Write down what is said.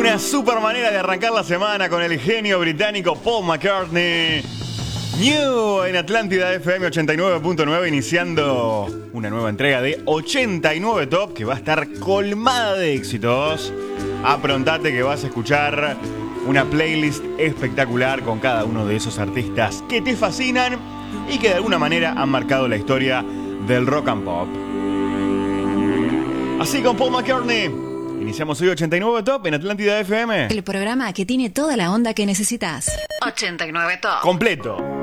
Una super manera de arrancar la semana con el genio británico Paul McCartney. New en Atlántida FM 89.9, iniciando una nueva entrega de 89 Top que va a estar colmada de éxitos. Aprontate que vas a escuchar una playlist espectacular con cada uno de esos artistas que te fascinan y que de alguna manera han marcado la historia del rock and pop. Así con Paul McCartney, iniciamos hoy 89 Top en Atlántida FM. El programa que tiene toda la onda que necesitas. 89 Top. Completo.